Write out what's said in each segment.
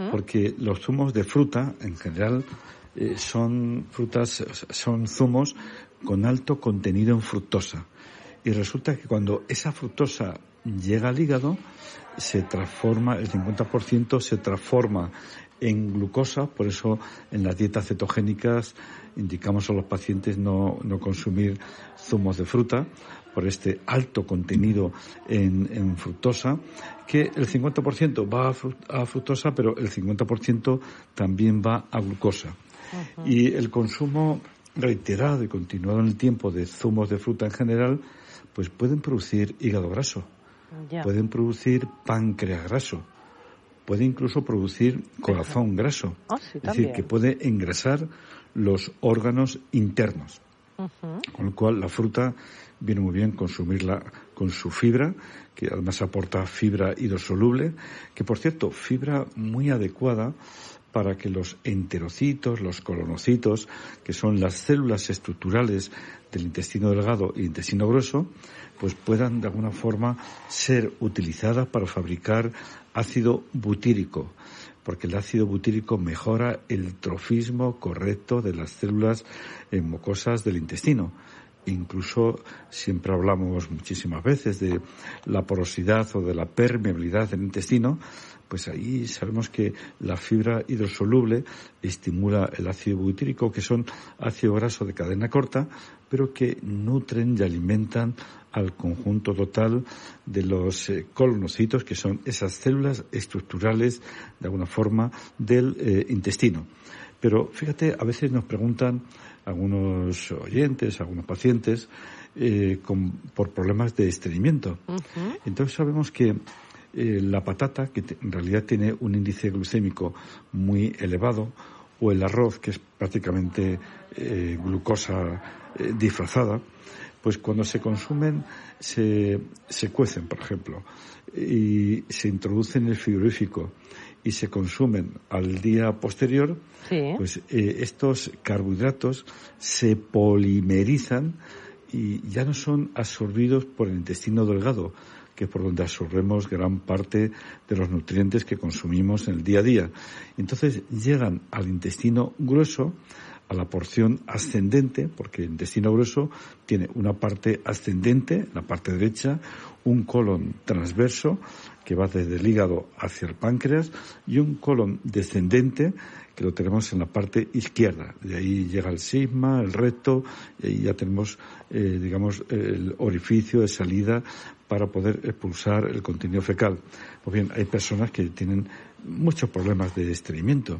porque los zumos de fruta, en general, son zumos con alto contenido en fructosa. Y resulta que cuando esa fructosa llega al hígado, se transforma, el 50% se transforma en glucosa. Por eso en las dietas cetogénicas indicamos a los pacientes no consumir zumos de fruta, por este alto contenido en fructosa, que el 50% va a fructosa, pero el 50% también va a glucosa. Uh-huh. Y el consumo reiterado y continuado en el tiempo de zumos de fruta en general, pues pueden producir hígado graso, pueden producir páncreas graso, puede incluso producir corazón graso. Sí, es decir, que puede engrasar los órganos internos. Uh-huh. Con lo cual la fruta viene muy bien consumirla con su fibra, que además aporta fibra hidrosoluble, que por cierto, fibra muy adecuada para que los enterocitos, los colonocitos, que son las células estructurales del intestino delgado y intestino grueso, pues puedan de alguna forma ser utilizadas para fabricar ácido butírico, porque el ácido butírico mejora el trofismo correcto de las células mucosas del intestino. Incluso siempre hablamos muchísimas veces de la porosidad o de la permeabilidad del intestino, pues ahí sabemos que la fibra hidrosoluble estimula el ácido butírico, que son ácido graso de cadena corta, pero que nutren y alimentan al conjunto total de los colonocitos, que son esas células estructurales, de alguna forma, del intestino. Pero fíjate, a veces nos preguntan algunos oyentes, algunos pacientes, por problemas de estreñimiento. Uh-huh. Entonces sabemos que la patata, que en realidad tiene un índice glucémico muy elevado, o el arroz, que es prácticamente glucosa disfrazada, pues cuando se consumen se cuecen, por ejemplo, y se introducen en el frigorífico y se consumen al día posterior, sí, pues estos carbohidratos se polimerizan y ya no son absorbidos por el intestino delgado, que es por donde absorbemos gran parte de los nutrientes que consumimos en el día a día. Entonces llegan al intestino grueso, a la porción ascendente, porque el intestino grueso tiene una parte ascendente, la parte derecha, un colon transverso que va desde el hígado hacia el páncreas y un colon descendente que lo tenemos en la parte izquierda. De ahí llega el sigma, el recto, y ahí ya tenemos, el orificio de salida para poder expulsar el contenido fecal. Pues bien, hay personas que tienen muchos problemas de estreñimiento.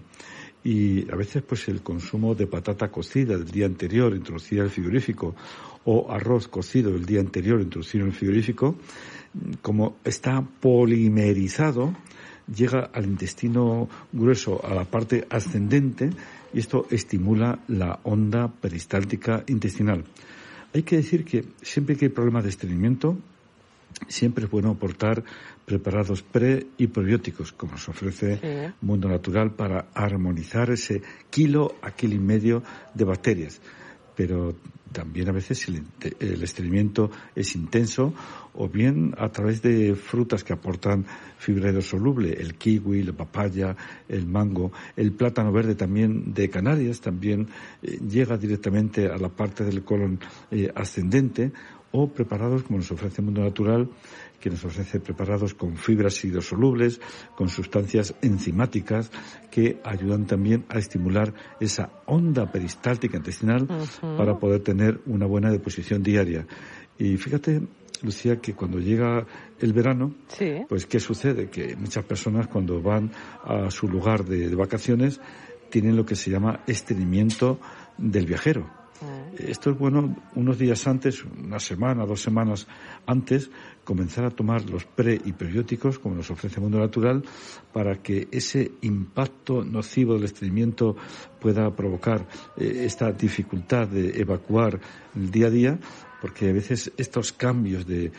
Y a veces pues el consumo de patata cocida del día anterior, introducida en el frigorífico, o arroz cocido del día anterior, introducido en el frigorífico, como está polimerizado, llega al intestino grueso, a la parte ascendente, y esto estimula la onda peristáltica intestinal. Hay que decir que siempre que hay problemas de estreñimiento, siempre es bueno aportar preparados pre y probióticos, como nos ofrece Mundo Natural, para armonizar ese kilo a kilo y medio de bacterias. Pero también a veces el estreñimiento es intenso, o bien a través de frutas que aportan fibra hidrosoluble, el kiwi, la papaya, el mango, el plátano verde también de Canarias, también llega directamente a la parte del colon ascendente, o preparados como nos ofrece Mundo Natural, que nos ofrece preparados con fibras hidrosolubles, con sustancias enzimáticas que ayudan también a estimular esa onda peristáltica intestinal para poder tener una buena deposición diaria. Y fíjate, Lucía, que cuando llega el verano, pues ¿qué sucede? Que muchas personas cuando van a su lugar de vacaciones tienen lo que se llama estreñimiento del viajero. Esto es bueno unos días antes, una semana, 2 semanas antes, comenzar a tomar los pre y prebióticos, como nos ofrece Mundo Natural, para que ese impacto nocivo del estreñimiento pueda provocar esta dificultad de evacuar el día a día, porque a veces estos cambios de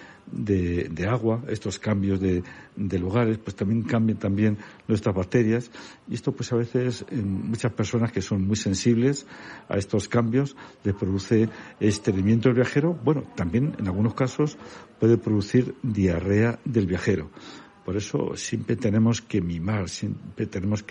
agua, estos cambios de lugares, pues también cambian también nuestras bacterias, y esto pues a veces en muchas personas que son muy sensibles a estos cambios les produce estreñimiento del viajero. Bueno, también en algunos casos puede producir diarrea del viajero. Por eso siempre tenemos que mimar, siempre tenemos